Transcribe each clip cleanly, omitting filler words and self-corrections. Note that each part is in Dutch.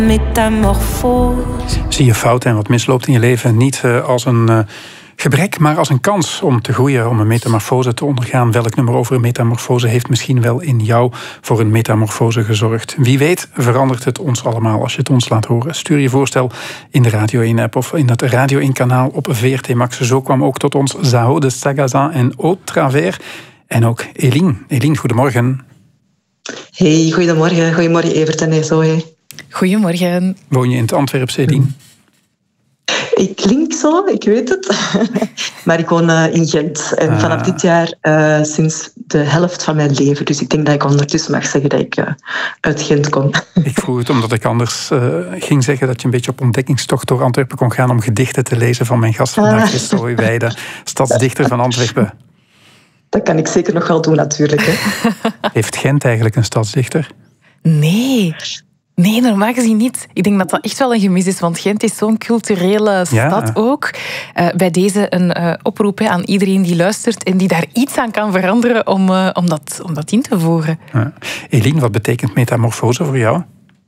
Metamorfose. Zie je fouten en wat misloopt in je leven niet als een gebrek, maar als een kans om te groeien, om een metamorfose te ondergaan. Welk nummer over een metamorfose heeft misschien wel in jou voor een metamorfose gezorgd? Wie weet verandert het ons allemaal als je het ons laat horen. Stuur je voorstel in de Radio 1-app of in het Radio 1-kanaal op VRT Max. Zo kwam ook tot ons Zao de Sagazin en Au Travers. En ook Eline. Eline, goedemorgen. Hey, goedemorgen. Goedemorgen Evert en Zoe. Goedemorgen. Woon je in het Antwerpse, Eline? Ik klink zo, ik weet het. Maar ik woon in Gent. En vanaf dit jaar sinds de helft van mijn leven. Dus ik denk dat ik ondertussen mag zeggen dat ik uit Gent kom. Ik vroeg het omdat ik anders ging zeggen dat je een beetje op ontdekkingstocht door Antwerpen kon gaan om gedichten te lezen van mijn gast vandaag, Zoe Weijden, stadsdichter van Antwerpen. Dat kan ik zeker nog wel doen, natuurlijk. Hè. Heeft Gent eigenlijk een stadsdichter? Nee, normaal gezien niet. Ik denk dat dat echt wel een gemis is, want Gent is zo'n culturele stad ook. Bij deze een oproep aan iedereen die luistert en die daar iets aan kan veranderen om dat in te voeren. Ja. Eline, wat betekent metamorfose voor jou?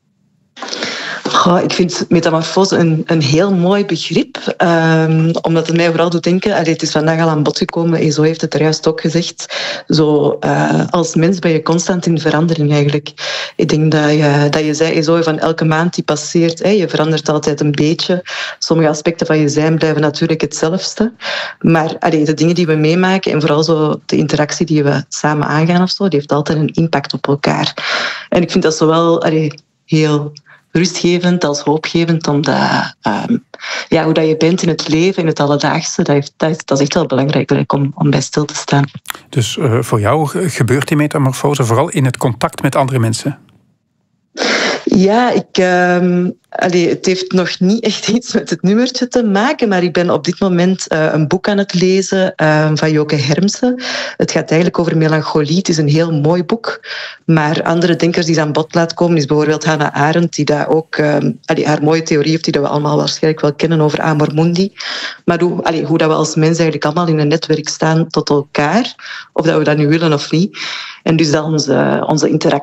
Ik vind metamorfose een heel mooi begrip, omdat het mij vooral doet denken, het is vandaag al aan bod gekomen, en zo heeft het er juist ook gezegd, als mens ben je constant in verandering eigenlijk. Ik denk dat je zei, zo van elke maand die passeert, je verandert altijd een beetje. Sommige aspecten van je zijn blijven natuurlijk hetzelfde, maar de dingen die we meemaken en vooral zo de interactie die we samen aangaan of zo, die heeft altijd een impact op elkaar. En ik vind dat zowel heel rustgevend als hoopgevend, omdat hoe dat je bent in het leven, in het alledaagse, dat is echt wel belangrijk om bij stil te staan. Dus voor jou gebeurt die metamorfose vooral in het contact met andere mensen? Ja, het heeft nog niet echt iets met het nummertje te maken, maar ik ben op dit moment een boek aan het lezen van Joke Hermsen. Het gaat eigenlijk over melancholie. Het is een heel mooi boek, maar andere denkers die aan bod laat komen is bijvoorbeeld Hannah Arendt, die daar ook haar mooie theorie heeft, die dat we allemaal waarschijnlijk wel kennen over Amor Mundi. Maar hoe dat we als mens eigenlijk allemaal in een netwerk staan tot elkaar, of dat we dat nu willen of niet. En dus dat onze interactie